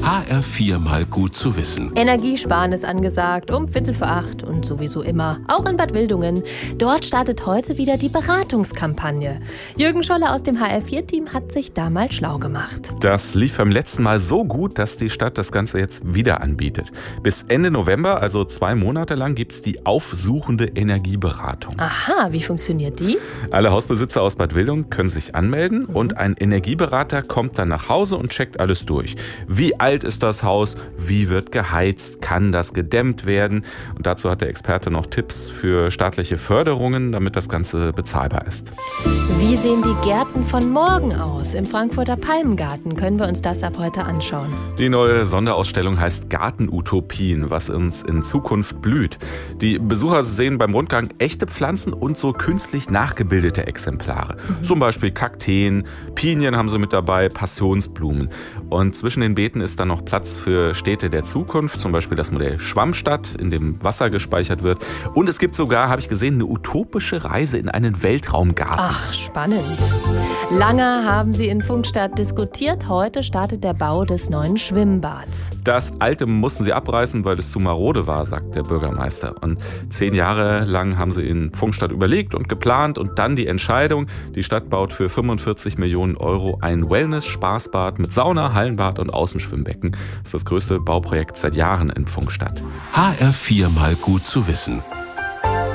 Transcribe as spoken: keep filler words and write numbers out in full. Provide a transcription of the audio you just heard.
H R vier mal gut zu wissen. Energiesparen ist angesagt, um Viertel vor acht und sowieso immer, auch in Bad Wildungen. Dort startet heute wieder die Beratungskampagne. Jürgen Scholler aus dem H R vier Team hat sich da mal schlau gemacht. Das lief beim letzten Mal so gut, dass die Stadt das Ganze jetzt wieder anbietet. Bis Ende November, also zwei Monate lang, gibt es die aufsuchende Energieberatung. Aha, wie funktioniert die? Alle Hausbesitzer aus Bad Wildungen können sich anmelden mhm. und ein Energieberater kommt dann nach Hause und checkt alles durch. Wie alt ist das Haus? Wie wird geheizt? Kann das gedämmt werden? Und dazu hat der Experte noch Tipps für staatliche Förderungen, damit das Ganze bezahlbar ist. Wie sehen die Gärten von morgen aus? Im Frankfurter Palmgarten können wir uns das ab heute anschauen. Die neue Sonderausstellung heißt Gartenutopien, was uns in Zukunft blüht. Die Besucher sehen beim Rundgang echte Pflanzen und so künstlich nachgebildete Exemplare. Mhm. Zum Beispiel Kakteen, Pinien haben sie mit dabei, Passionsblumen. Und zwischen den Beeten ist dann noch Platz für Städte der Zukunft, zum Beispiel das Modell Schwammstadt, in dem Wasser gespeichert wird. Und es gibt sogar, habe ich gesehen, eine utopische Reise in einen Weltraumgarten. Ach, spannend. Lange haben sie in Pfungstadt diskutiert. Heute startet der Bau des neuen Schwimmbads. Das alte mussten sie abreißen, weil es zu marode war, sagt der Bürgermeister. Und zehn Jahre lang haben sie in Pfungstadt überlegt und geplant und dann die Entscheidung. Die Stadt baut für fünfundvierzig Millionen Euro ein Wellness-Spaßbad mit Sauna, Hallenbad und Außenschwimmbecken. Das ist das größte Bauprojekt seit Jahren in Pfungstadt. H R vier mal gut zu wissen.